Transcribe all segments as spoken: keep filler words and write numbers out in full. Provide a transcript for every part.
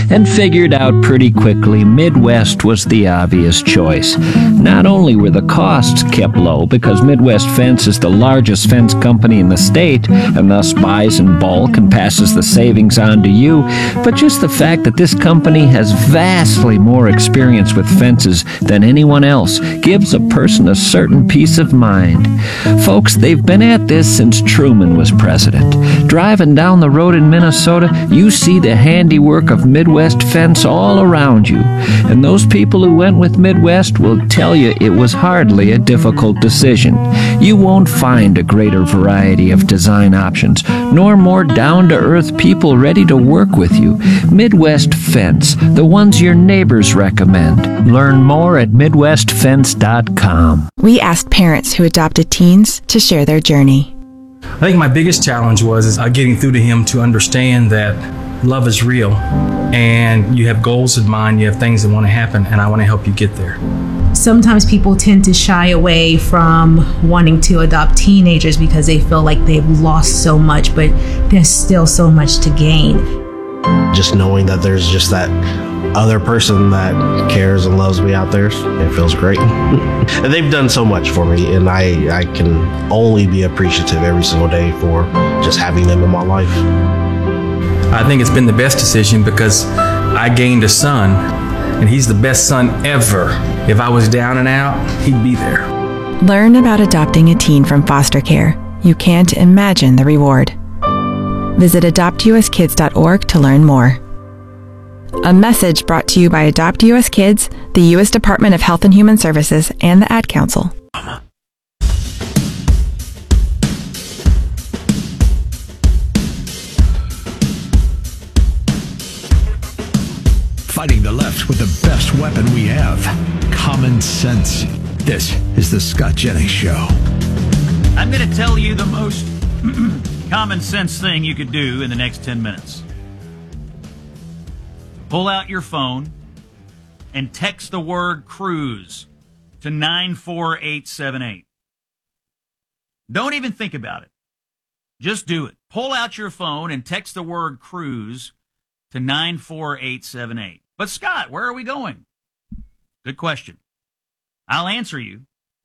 and figured out pretty quickly Midwest was the obvious choice. Not only were the costs kept low because Midwest Fence is the largest fence company in the state and thus buys in bulk and passes the savings on to you, but just the fact that this company has vastly more experience with fences than anyone else gives a person a certain peace of mind. Folks, they've been at this since Truman was president. Driving down the road in Minnesota, you see the handiwork of Midwest Fence all around you. And those people who went with Midwest will tell you it was hardly a difficult decision. You won't find a greater variety of design options, nor more down-to-earth people ready to work with you. Midwest Fence, the ones your neighbors recommend. Learn more at midwest fence dot com. We asked parents who adopted teens to share their journey. I think my biggest challenge was is, uh, getting through to him to understand that love is real and you have goals in mind, you have things that want to happen, and I want to help you get there. Sometimes people tend to shy away from wanting to adopt teenagers because they feel like they've lost so much, but there's still so much to gain. Just knowing that there's just that other person that cares and loves me out there, it feels great. And they've done so much for me, and I, I can only be appreciative every single day for just having them in my life. I think it's been the best decision because I gained a son, and he's the best son ever. If I was down and out, he'd be there. Learn about adopting a teen from foster care. You can't imagine the reward. Visit adopt u s kids dot org to learn more. A message brought to you by Adopt U S Kids, the U S Department of Health and Human Services, and the Ad Council. Fighting the left with the best weapon we have, common sense. This is the Scott Jennings Show. I'm going to tell you the most common sense thing you could do in the next ten minutes. Pull out your phone and text the word cruise to nine four eight seven eight. Don't even think about it. Just do it. Pull out your phone and text the word cruise to nine four eight seven eight. But Scott, where are we going? Good question. I'll answer you.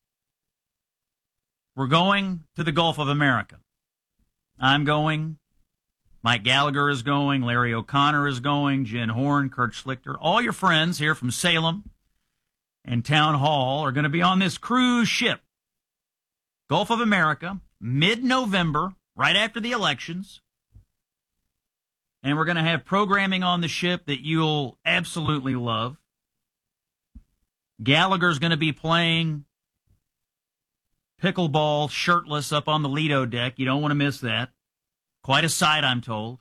We're going to the Gulf of America. I'm going. Mike Gallagher is going. Larry O'Connor is going. Jen Horn, Kurt Schlichter. All your friends here from Salem and Town Hall are going to be on this cruise ship. Gulf of America, mid-November, right after the elections. And we're going to have programming on the ship that you'll absolutely love. Gallagher's going to be playing pickleball shirtless up on the Lido deck. You don't want to miss that. Quite a sight, I'm told.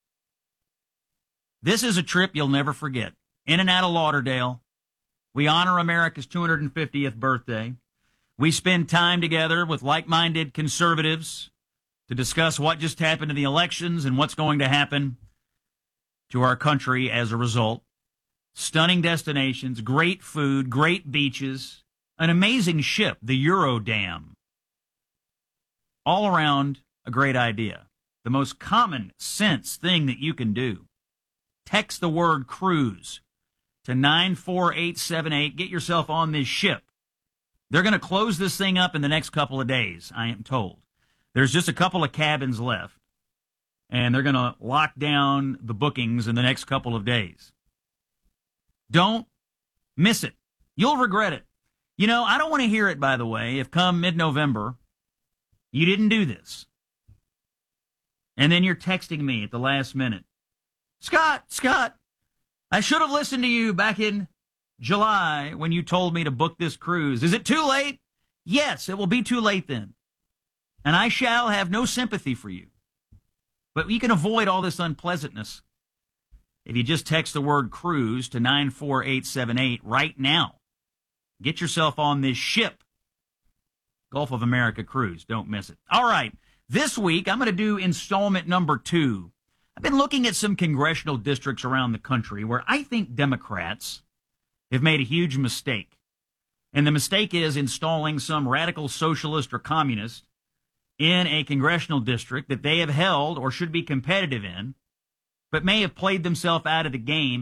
This is a trip you'll never forget. In and out of Lauderdale. We honor America's two hundred fiftieth birthday. We spend time together with like-minded conservatives to discuss what just happened in the elections and what's going to happen to our country as a result. Stunning destinations, great food, great beaches, an amazing ship, the Eurodam. All around, a great idea. The most common sense thing that you can do. Text the word cruise to nine four eight seven eight. Get yourself on this ship. They're going to close this thing up in the next couple of days, I am told. There's just a couple of cabins left, and they're going to lock down the bookings in the next couple of days. Don't miss it. You'll regret it. You know, I don't want to hear it, by the way, if come mid-November you didn't do this. And then you're texting me at the last minute. Scott, Scott, I should have listened to you back in July when you told me to book this cruise. Is it too late? Yes, it will be too late then. And I shall have no sympathy for you. But you can avoid all this unpleasantness if you just text the word cruise to nine four eight seven eight right now. Get yourself on this ship. Gulf of America cruise. Don't miss it. All right. This week, I'm going to do installment number two. I've been looking at some congressional districts around the country where I think Democrats have made a huge mistake. And the mistake is installing some radical socialist or communist in a congressional district that they have held or should be competitive in, but may have played themselves out of the game